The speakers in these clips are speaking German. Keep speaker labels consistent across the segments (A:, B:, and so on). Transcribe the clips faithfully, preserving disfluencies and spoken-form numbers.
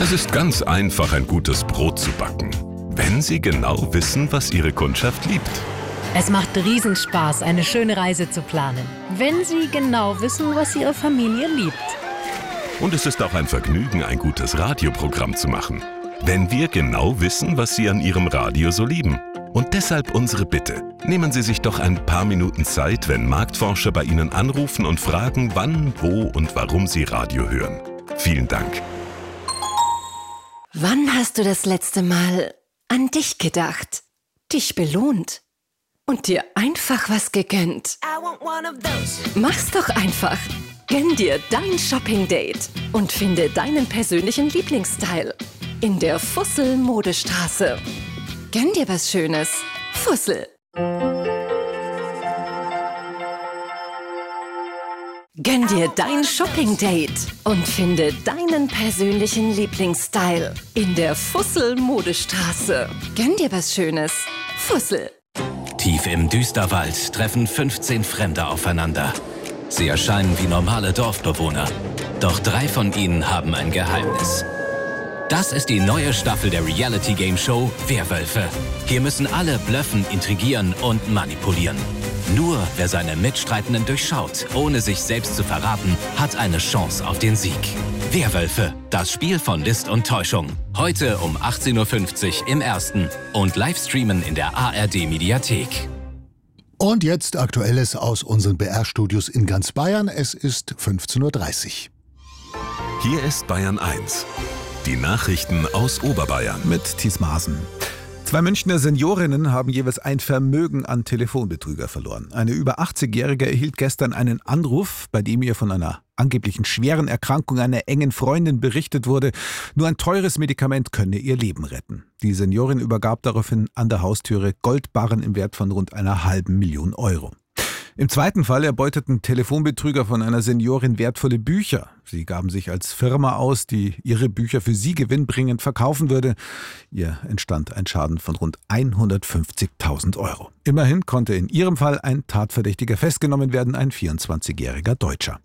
A: Es ist ganz einfach, ein gutes Brot zu backen, wenn Sie genau wissen, was Ihre Kundschaft liebt.
B: Es macht Riesenspaß, eine schöne Reise zu planen, wenn Sie genau wissen, was Ihre Familie liebt.
A: Und es ist auch ein Vergnügen, ein gutes Radioprogramm zu machen, wenn wir genau wissen, was Sie an Ihrem Radio so lieben. Und deshalb unsere Bitte. Nehmen Sie sich doch ein paar Minuten Zeit, wenn Marktforscher bei Ihnen anrufen und fragen, wann, wo und warum Sie Radio hören. Vielen Dank.
C: Wann hast du das letzte Mal an dich gedacht, dich belohnt und dir einfach was gegönnt? Mach's doch einfach. Gönn dir dein Shopping-Date und finde deinen persönlichen Lieblingsstyle in der Fussel-Modestraße. Gönn dir was Schönes. Fussel. Gönn dir dein Shopping-Date und finde deinen persönlichen Lieblingsstyle in der Fussel-Modestraße. Gönn dir was Schönes. Fussel.
D: Tief im Düsterwald treffen fünfzehn Fremde aufeinander. Sie erscheinen wie normale Dorfbewohner. Doch drei von ihnen haben ein Geheimnis. Das ist die neue Staffel der Reality-Game-Show Werwölfe. Hier müssen alle blöffen, intrigieren und manipulieren. Nur wer seine Mitstreitenden durchschaut, ohne sich selbst zu verraten, hat eine Chance auf den Sieg. Werwölfe, das Spiel von List und Täuschung. Heute um achtzehn Uhr fünfzig im Ersten und Livestreamen in der A R D-Mediathek.
E: Und jetzt Aktuelles aus unseren B R-Studios in ganz Bayern. Es ist fünfzehn Uhr dreißig.
A: Hier ist Bayern eins. Die Nachrichten aus Oberbayern.
F: Mit Thies Maaßen. Zwei Münchner Seniorinnen haben jeweils ein Vermögen an Telefonbetrüger verloren. Eine über achtzigjährige erhielt gestern einen Anruf, bei dem ihr von einer angeblichen schweren Erkrankung einer engen Freundin berichtet wurde. Nur ein teures Medikament könne ihr Leben retten. Die Seniorin übergab daraufhin an der Haustüre Goldbarren im Wert von rund einer halben Million Euro. Im zweiten Fall erbeuteten Telefonbetrüger von einer Seniorin wertvolle Bücher. Sie gaben sich als Firma aus, die ihre Bücher für sie gewinnbringend verkaufen würde. Ihr entstand ein Schaden von rund hundertfünfzigtausend Euro. Immerhin konnte in ihrem Fall ein Tatverdächtiger festgenommen werden, ein vierundzwanzigjähriger Deutscher.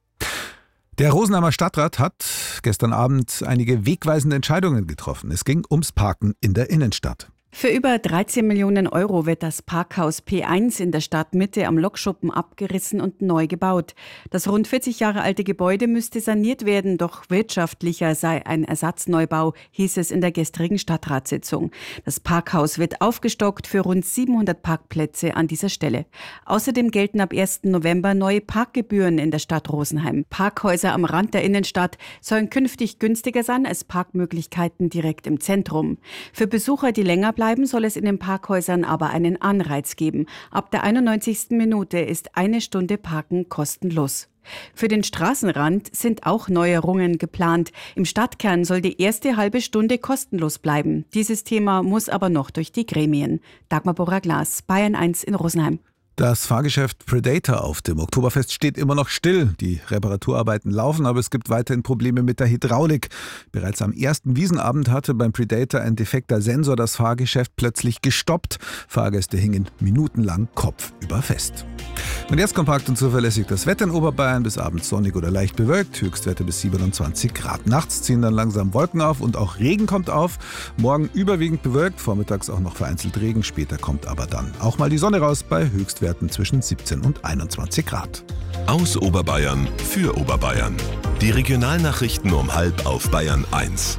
F: Der Rosenheimer Stadtrat hat gestern Abend einige wegweisende Entscheidungen getroffen. Es ging ums Parken in der Innenstadt.
G: Für über dreizehn Millionen Euro wird das Parkhaus P eins in der Stadtmitte am Lokschuppen abgerissen und neu gebaut. Das rund vierzig Jahre alte Gebäude müsste saniert werden, doch wirtschaftlicher sei ein Ersatzneubau, hieß es in der gestrigen Stadtratssitzung. Das Parkhaus wird aufgestockt für rund siebenhundert Parkplätze an dieser Stelle. Außerdem gelten ab ersten November neue Parkgebühren in der Stadt Rosenheim. Parkhäuser am Rand der Innenstadt sollen künftig günstiger sein als Parkmöglichkeiten direkt im Zentrum. Für Besucher, die länger bleiben, Bleiben soll es in den Parkhäusern aber einen Anreiz geben. Ab der einundneunzigsten Minute ist eine Stunde Parken kostenlos. Für den Straßenrand sind auch Neuerungen geplant. Im Stadtkern soll die erste halbe Stunde kostenlos bleiben. Dieses Thema muss aber noch durch die Gremien. Dagmar Borra-Glas, Bayern eins in Rosenheim.
F: Das Fahrgeschäft Predator auf dem Oktoberfest steht immer noch still. Die Reparaturarbeiten laufen, aber es gibt weiterhin Probleme mit der Hydraulik. Bereits am ersten Wiesenabend hatte beim Predator ein defekter Sensor das Fahrgeschäft plötzlich gestoppt. Fahrgäste hingen minutenlang kopfüber fest. Und jetzt kompakt und zuverlässig das Wetter in Oberbayern. Bis abends sonnig oder leicht bewölkt. Höchstwerte bis siebenundzwanzig Grad. Nachts ziehen dann langsam Wolken auf und auch Regen kommt auf. Morgen überwiegend bewölkt, vormittags auch noch vereinzelt Regen. Später kommt aber dann auch mal die Sonne raus bei Höchstwerten zwischen siebzehn und einundzwanzig Grad.
A: Aus Oberbayern für Oberbayern. Die Regionalnachrichten um halb auf Bayern eins.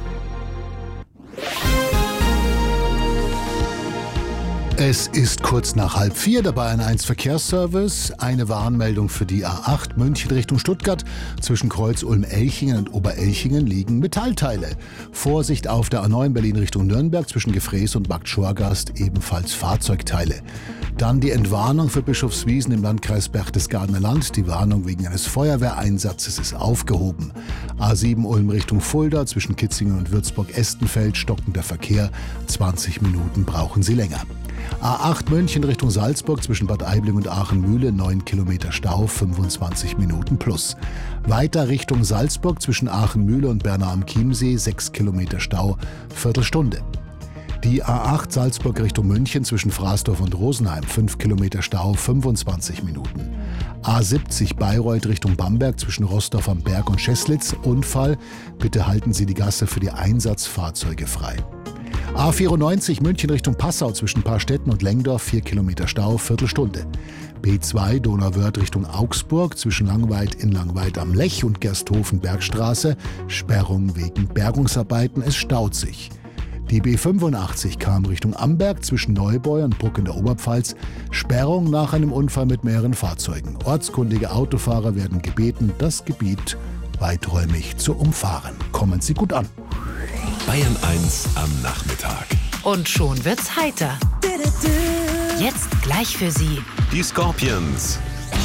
E: Es ist kurz nach halb vier, der Bayern eins Verkehrsservice. Eine Warnmeldung für die A acht München Richtung Stuttgart. Zwischen Kreuz Ulm-Elchingen und Oberelchingen liegen Metallteile. Vorsicht auf der A neun Berlin Richtung Nürnberg zwischen Gefräß und Bad Schorgast ebenfalls Fahrzeugteile. Dann die Entwarnung für Bischofswiesen im Landkreis Berchtesgadener Land. Die Warnung wegen eines Feuerwehreinsatzes ist aufgehoben. A sieben Ulm Richtung Fulda zwischen Kitzingen und Würzburg-Estenfeld stockender Verkehr. zwanzig Minuten brauchen Sie länger. A acht München Richtung Salzburg zwischen Bad Aibling und Aachenmühle, neun Kilometer Stau, fünfundzwanzig Minuten plus. Weiter Richtung Salzburg zwischen Aachenmühle und Bernau am Chiemsee, sechs Kilometer Stau, Viertelstunde. Die A acht Salzburg Richtung München zwischen Fraßdorf und Rosenheim, fünf Kilometer Stau, fünfundzwanzig Minuten. A siebzig Bayreuth Richtung Bamberg zwischen Rostorf am Berg und Scheslitz. Unfall. Bitte halten Sie die Gasse für die Einsatzfahrzeuge frei. A vierundneunzig München Richtung Passau zwischen Paarstetten und Lengdorf, vier Kilometer Stau, Viertelstunde. B zwei Donauwörth Richtung Augsburg zwischen Langweid in Langweid am Lech und Gersthofen Bergstraße, Sperrung wegen Bergungsarbeiten, es staut sich. Die B fünfundachtzig kam Richtung Amberg zwischen Neubeu und Bruck in der Oberpfalz, Sperrung nach einem Unfall mit mehreren Fahrzeugen. Ortskundige Autofahrer werden gebeten, das Gebiet weiträumig zu umfahren. Kommen Sie gut an.
A: Bayern eins am Nachmittag.
B: Und schon wird's heiter. Jetzt gleich für Sie
A: Die Scorpions.